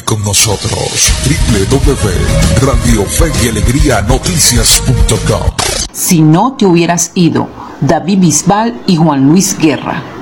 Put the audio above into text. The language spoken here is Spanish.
con nosotros. www.radiofeyalegrrianoticias.com. Si no te hubieras ido, David Bisbal y Juan Luis Guerra.